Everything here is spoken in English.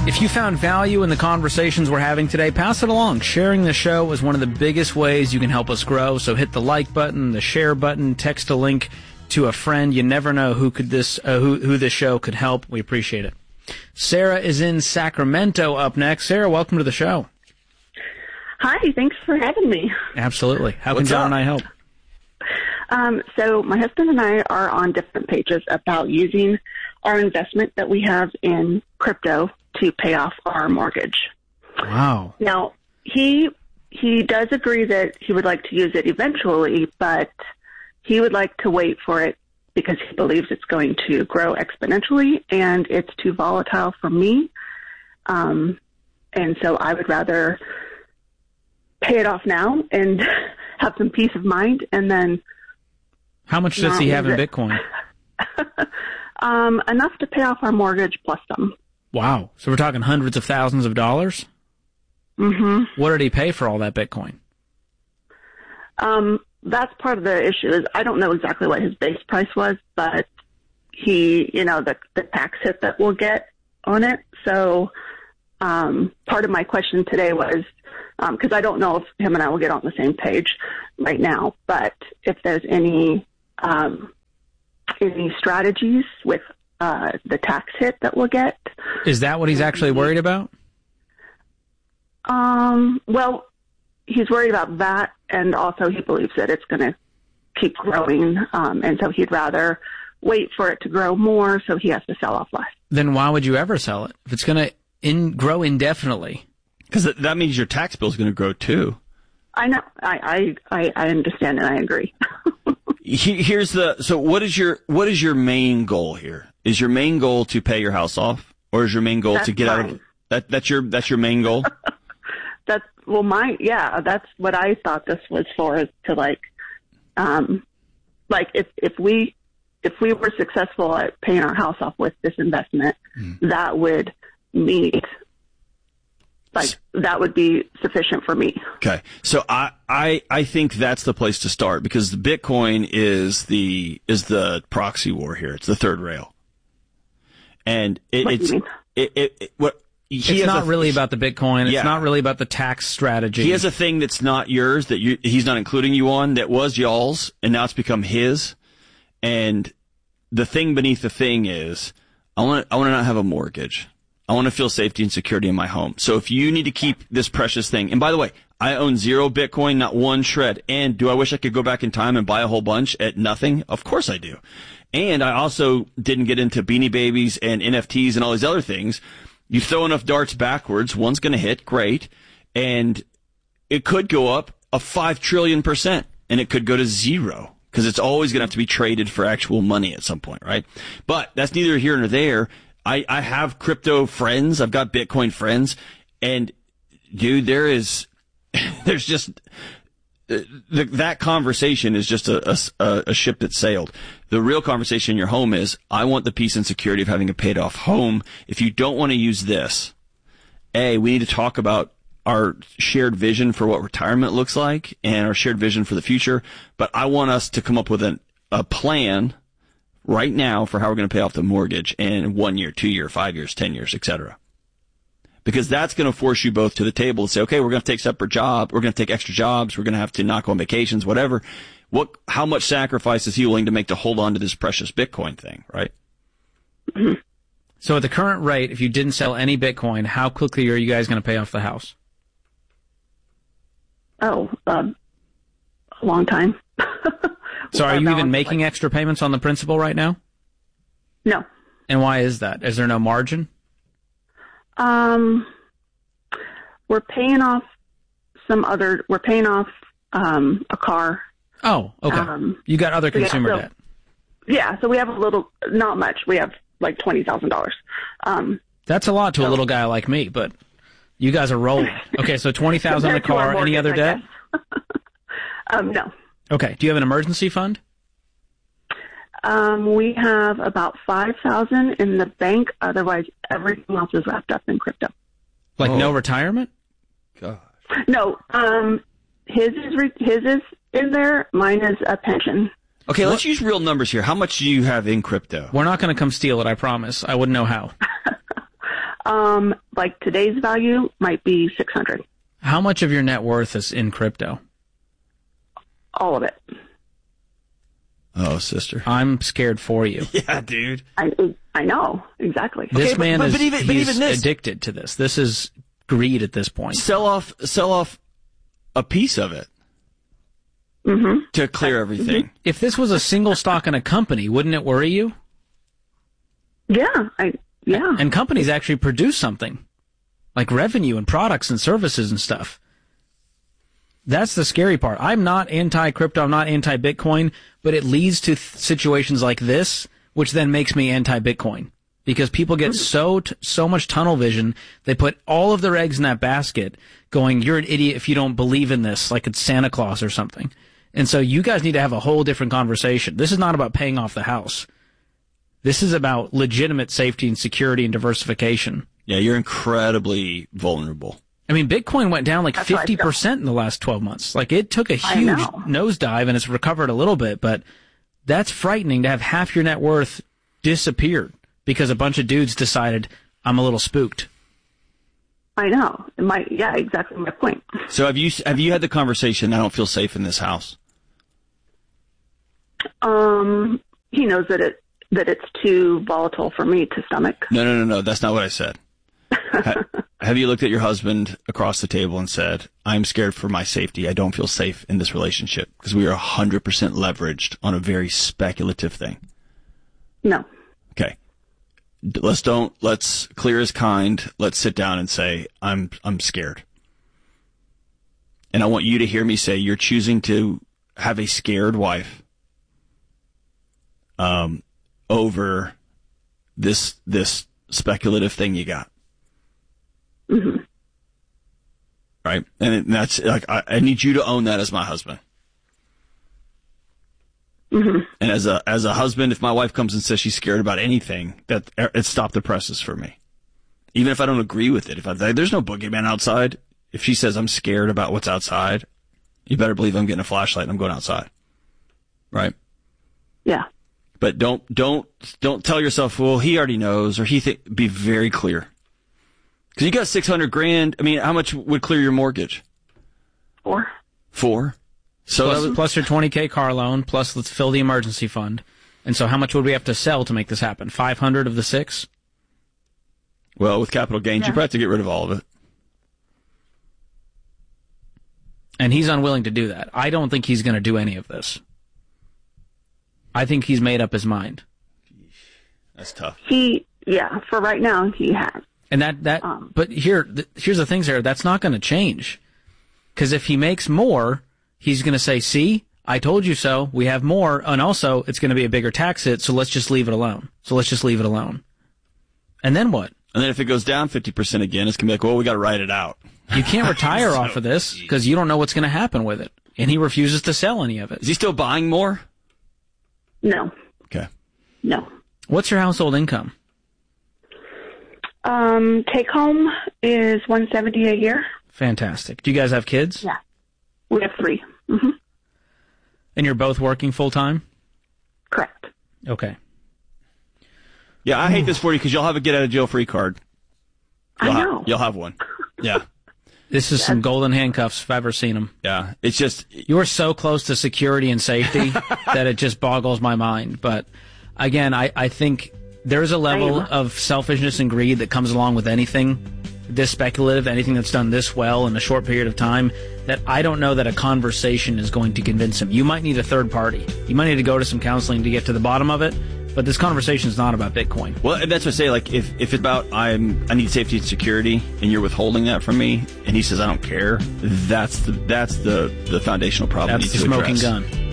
If you found value in the conversations we're having today, pass it along. Sharing the show is one of the biggest ways you can help us grow. So hit the like button, the share button, text a link to a friend. You never know who this show could help. We appreciate it. Sarah is in Sacramento up next. Sarah, welcome to the show. Hi, thanks for having me. Absolutely. How can John and I help? So my husband and I are on different pages about using our investment that we have in crypto to pay off our mortgage. Wow. Now, he does agree that he would like to use it eventually, but he would like to wait for it because he believes it's going to grow exponentially and it's too volatile for me. And so I would rather pay it off now and have some peace of mind and then... How much does he have in Bitcoin? Enough to pay off our mortgage plus some. Wow. So we're talking hundreds of thousands of dollars? Mm-hmm. What did he pay for all that Bitcoin? That's part of the issue is I don't know exactly what his base price was, but the tax hit that we'll get on it. So part of my question today was, because I don't know if him and I will get on the same page right now, but if there's any strategies with the tax hit that we'll get. Is that what he's actually worried about? Well, he's worried about that, and also he believes that it's going to keep growing, and so he'd rather wait for it to grow more, so he has to sell off less. Then why would you ever sell it if it's going to grow indefinitely? Because that means your tax bill is going to grow too. I know. I understand and I agree. So what is your main goal here? Is your main goal to pay your house off, or is your main goal to get out of that? That's your main goal. That's what I thought this was for, is to if we were successful at paying our house off with this investment, that would meet. That would be sufficient for me. Okay. So I think that's the place to start, because the Bitcoin is the proxy war here. It's the third rail. And it's not really about the Bitcoin. It's not really about the tax strategy. He has a thing that's not yours, that he's not including you on, that was y'all's, and now it's become his. And the thing beneath the thing is, I want to not have a mortgage. I want to feel safety and security in my home. So if you need to keep this precious thing, and by the way, I own 0 Bitcoin, not one shred. And do I wish I could go back in time and buy a whole bunch at nothing? Of course I do. And I also didn't get into Beanie Babies and NFTs and all these other things. You throw enough darts backwards, one's going to hit, great. And it could go up a 5 trillion%, and it could go to 0, because it's always going to have to be traded for actual money at some point, right? But that's neither here nor there. I have crypto friends. I've got Bitcoin friends. And, dude, there's just, that conversation is just a ship that sailed. The real conversation in your home is, I want the peace and security of having a paid off home. If you don't want to use this, we need to talk about our shared vision for what retirement looks like and our shared vision for the future. But I want us to come up with a plan right now for how we're going to pay off the mortgage in 1 year, 2 year, 5 years, 10 years, etc. Because that's going to force you both to the table and say, okay, we're going to take separate jobs, we're going to take extra jobs, we're going to have to not go on vacations, whatever. How much sacrifice is he willing to make to hold on to this precious Bitcoin thing, right? Mm-hmm. So at the current rate, if you didn't sell any Bitcoin, how quickly are you guys going to pay off the house? A long time. So are you even making extra payments on the principal right now? No. And why is that? Is there no margin? We're paying off a car. Oh, okay. You got other consumer debt. Yeah, so we have not much. We have like $20,000. That's a lot to a little guy like me, but you guys are rolling. Okay, so $20,000 on the car. Any other debt? No. Okay. Do you have an emergency fund? We have about $5,000 in the bank. Otherwise, everything else is wrapped up in crypto. Like no retirement? Gosh. No. His is in there. Mine is a pension. Okay, let's use real numbers here. How much do you have in crypto? We're not going to come steal it, I promise. I wouldn't know how. Like today's value might be 600. How much of your net worth is in crypto? All of it. Oh, sister. I'm scared for you. Yeah, dude. I know, exactly. This man is even this, addicted to this. This is greed at this point. Sell off a piece of it to clear everything. If this was a single stock in a company, wouldn't it worry you? Yeah, yeah. And companies actually produce something, like revenue and products and services and stuff. That's the scary part. I'm not anti-crypto, I'm not anti-Bitcoin, but it leads to situations like this, which then makes me anti-Bitcoin. Because people get so much tunnel vision, they put all of their eggs in that basket, going, you're an idiot if you don't believe in this, like it's Santa Claus or something. And so you guys need to have a whole different conversation. This is not about paying off the house. This is about legitimate safety and security and diversification. Yeah, you're incredibly vulnerable. I mean, Bitcoin went down like 50% in the last 12 months. Like, it took a huge nosedive, and it's recovered a little bit, but that's frightening to have half your net worth disappeared because a bunch of dudes decided, I'm a little spooked. I know. Yeah, exactly my point. So have you had the conversation, I don't feel safe in this house? He knows that it's too volatile for me to stomach. No. That's not what I said. Have you looked at your husband across the table and said, I'm scared for my safety. I don't feel safe in this relationship because we are 100% leveraged on a very speculative thing? No. Okay. Let's clear as kind. Let's sit down and say, I'm scared. And I want you to hear me say, you're choosing to have a scared wife, over this speculative thing you got. Mm-hmm. Right? And that's like, I need you to own that as my husband. Mm-hmm. And as a husband, if my wife comes and says she's scared about anything, that it stopped the presses for me. Even if I don't agree with it, there's no boogeyman outside. If she says I'm scared about what's outside, you better believe I'm getting a flashlight and I'm going outside. Right? Yeah. But don't tell yourself, well, he already knows, or be very clear. Because you got $600,000. I mean, how much would clear your mortgage? 4. 4? So plus your $20K car loan, plus let's fill the emergency fund. And so how much would we have to sell to make this happen? 500 of the 6? Well, with capital gains, you probably have to get rid of all of it. And he's unwilling to do that. I don't think he's going to do any of this. I think he's made up his mind. That's tough. For right now, he has. And but here's the thing, Sarah, that's not going to change. Because if he makes more, he's going to say, see, I told you so, we have more, and also it's going to be a bigger tax hit, so let's just leave it alone. And then what? And then if it goes down 50% again, it's going to be like, well, we got to write it out. You can't retire off of this because you don't know what's going to happen with it. And he refuses to sell any of it. Is he still buying more? No. Okay. No. What's your household income? Take home is $170 a year. Fantastic. Do you guys have kids? Yeah. We have 3. Mm-hmm. And you're both working full time? Correct. Okay. Yeah, I hate this for you because you'll have a get out of jail free card. I know. You'll have one. Yeah. This is some golden handcuffs if I've ever seen them. Yeah. It's just... You are so close to security and safety that it just boggles my mind. But again, I think there's a level of selfishness and greed that comes along with anything this speculative, anything that's done this well in a short period of time, that I don't know that a conversation is going to convince him. You might need a third party. You might need to go to some counseling to get to the bottom of it. But this conversation is not about Bitcoin. Well, that's what I say. Like, if it's about I need safety and security, and you're withholding that from me, and he says I don't care, that's the foundational problem. That's the smoking gun.